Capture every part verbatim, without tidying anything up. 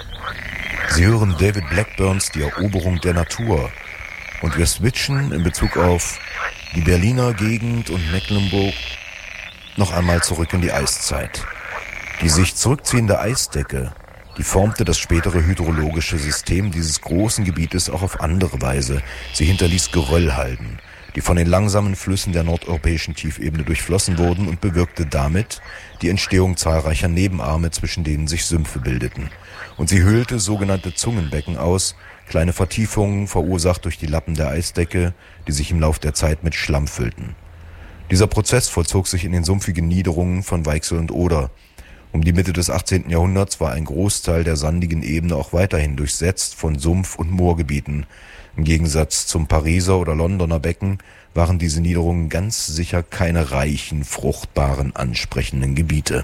Sie hören David Blackburns Die Eroberung der Natur. Und wir switchen in Bezug auf die Berliner Gegend und Mecklenburg noch einmal zurück in die Eiszeit. Die sich zurückziehende Eisdecke, die formte das spätere hydrologische System dieses großen Gebietes auch auf andere Weise. Sie hinterließ Geröllhalden, die von den langsamen Flüssen der nordeuropäischen Tiefebene durchflossen wurden und bewirkte damit die Entstehung zahlreicher Nebenarme, zwischen denen sich Sümpfe bildeten. Und sie höhlte sogenannte Zungenbecken aus, kleine Vertiefungen verursacht durch die Lappen der Eisdecke, die sich im Lauf der Zeit mit Schlamm füllten. Dieser Prozess vollzog sich in den sumpfigen Niederungen von Weichsel und Oder. Um die Mitte des achtzehnten Jahrhunderts war ein Großteil der sandigen Ebene auch weiterhin durchsetzt von Sumpf- und Moorgebieten. Im Gegensatz zum Pariser oder Londoner Becken waren diese Niederungen ganz sicher keine reichen, fruchtbaren, ansprechenden Gebiete.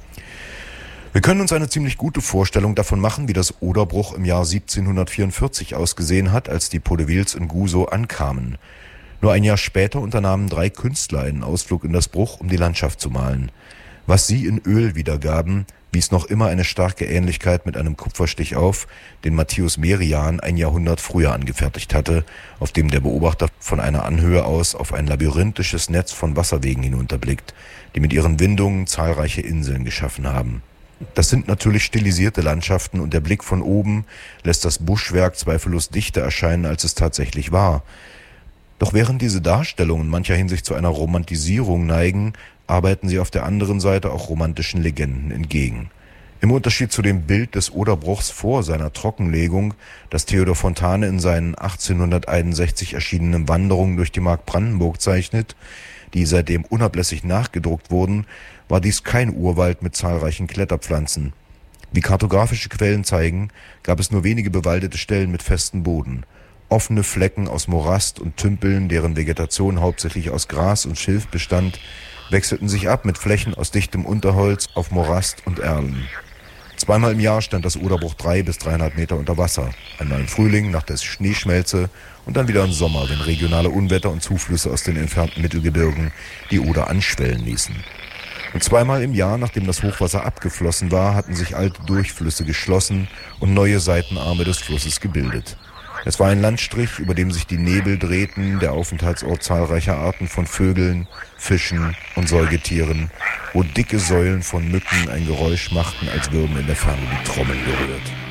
Wir können uns eine ziemlich gute Vorstellung davon machen, wie das Oderbruch im Jahr siebzehnhundertvierundvierzig ausgesehen hat, als die Podevilles in Gusow ankamen. Nur ein Jahr später unternahmen drei Künstler einen Ausflug in das Bruch, um die Landschaft zu malen. Was sie in Öl wiedergaben, wies noch immer eine starke Ähnlichkeit mit einem Kupferstich auf, den Matthäus Merian ein Jahrhundert früher angefertigt hatte, auf dem der Beobachter von einer Anhöhe aus auf ein labyrinthisches Netz von Wasserwegen hinunterblickt, die mit ihren Windungen zahlreiche Inseln geschaffen haben. Das sind natürlich stilisierte Landschaften und der Blick von oben lässt das Buschwerk zweifellos dichter erscheinen, als es tatsächlich war. Doch während diese Darstellungen mancher Hinsicht zu einer Romantisierung neigen, arbeiten sie auf der anderen Seite auch romantischen Legenden entgegen. Im Unterschied zu dem Bild des Oderbruchs vor seiner Trockenlegung, das Theodor Fontane in seinen achtzehnhunderteinundsechzig erschienenen Wanderungen durch die Mark Brandenburg zeichnet, die seitdem unablässig nachgedruckt wurden, war dies kein Urwald mit zahlreichen Kletterpflanzen. Wie kartografische Quellen zeigen, gab es nur wenige bewaldete Stellen mit festem Boden. Offene Flecken aus Morast und Tümpeln, deren Vegetation hauptsächlich aus Gras und Schilf bestand, wechselten sich ab mit Flächen aus dichtem Unterholz auf Morast und Erlen. Zweimal im Jahr stand das Oderbruch drei bis dreieinhalb Meter unter Wasser. Einmal im Frühling nach der Schneeschmelze und dann wieder im Sommer, wenn regionale Unwetter und Zuflüsse aus den entfernten Mittelgebirgen die Oder anschwellen ließen. Und zweimal im Jahr, nachdem das Hochwasser abgeflossen war, hatten sich alte Durchflüsse geschlossen und neue Seitenarme des Flusses gebildet. Es war ein Landstrich, über dem sich die Nebel drehten, der Aufenthaltsort zahlreicher Arten von Vögeln, Fischen und Säugetieren, wo dicke Säulen von Mücken ein Geräusch machten, als würden in der Ferne die Trommeln gerührt.